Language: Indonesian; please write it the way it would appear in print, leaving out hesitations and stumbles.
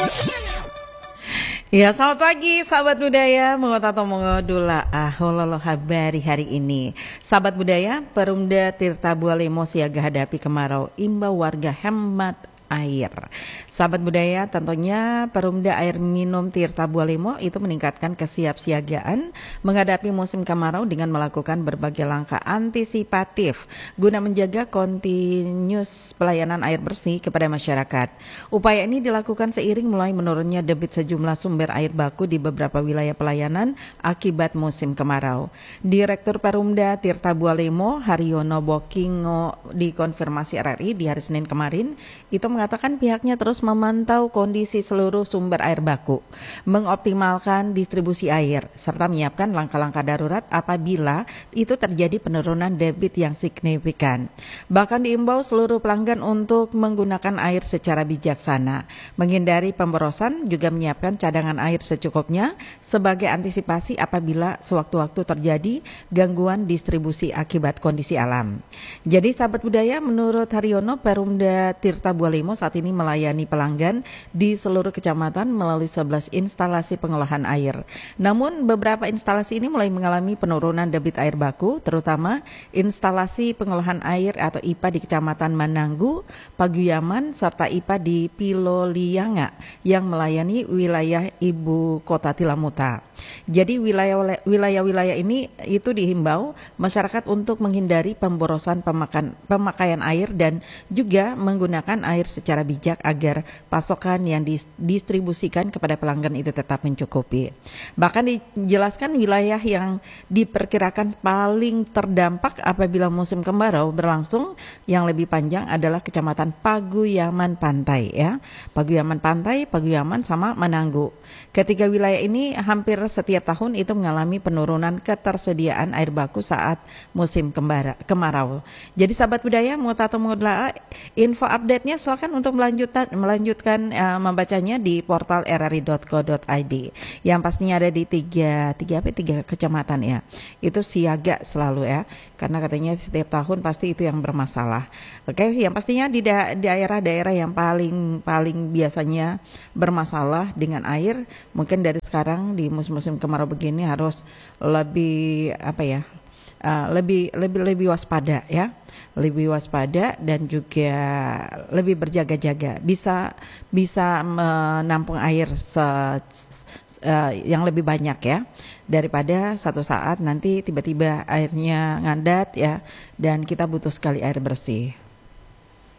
Ya, selamat pagi sahabat budaya, mengotato mengodula hololo habari hari ini. Sahabat budaya, Perumda Tirta Bualemo siaga hadapi kemarau, imbau warga hemat air. Sahabat budaya, tentunya Perumda Air Minum Tirta Bualemo itu meningkatkan kesiapsiagaan menghadapi musim kemarau dengan melakukan berbagai langkah antisipatif guna menjaga kontinus pelayanan air bersih kepada masyarakat. Upaya ini dilakukan seiring mulai menurunnya debit sejumlah sumber air baku di beberapa wilayah pelayanan akibat musim kemarau. Direktur Perumda Tirta Bualemo Haryono Bokingo dikonfirmasi RRI di hari Senin kemarin itu mengatakan pihaknya terus memantau kondisi seluruh sumber air baku, mengoptimalkan distribusi air, serta menyiapkan langkah-langkah darurat apabila itu terjadi penurunan debit yang signifikan. Bahkan diimbau seluruh pelanggan untuk menggunakan air secara bijaksana, menghindari pemborosan, juga menyiapkan cadangan air secukupnya sebagai antisipasi apabila sewaktu-waktu terjadi gangguan distribusi akibat kondisi alam. Jadi sahabat budaya, menurut Haryono, Perumda Tirta Bualemo saat ini melayani pelanggan di seluruh kecamatan melalui 11 instalasi pengolahan air. Namun beberapa instalasi ini mulai mengalami penurunan debit air baku, terutama instalasi pengolahan air atau IPA di Kecamatan Mananggu, Paguyaman, serta IPA di Pilolianga yang melayani wilayah ibu kota Tilamuta. Jadi wilayah-wilayah ini itu dihimbau masyarakat untuk menghindari pemborosan pemakaian air dan juga menggunakan air secara bijak agar pasokan yang didistribusikan kepada pelanggan itu tetap mencukupi. Bahkan dijelaskan wilayah yang diperkirakan paling terdampak apabila musim kemarau berlangsung yang lebih panjang adalah Kecamatan Paguyaman Pantai ya. Paguyaman Pantai, Paguyaman sama Mananggu. Ketiga wilayah ini hampir setiap tahun itu mengalami penurunan ketersediaan air baku saat musim kemarau. Jadi sahabat budaya, mengotato mengodula info update-nya silakan untuk melanjutkan membacanya di portal rri.co.id yang pastinya ada di tiga kecamatan ya. Itu siaga selalu ya, karena katanya setiap tahun pasti itu yang bermasalah. Oke, yang pastinya di daerah-daerah yang paling biasanya bermasalah dengan air, mungkin dari sekarang di musim kemarau begini harus lebih lebih waspada ya, lebih waspada dan juga lebih berjaga-jaga, bisa menampung air yang lebih banyak ya, daripada satu saat nanti tiba-tiba airnya ngadat ya dan kita butuh sekali air bersih.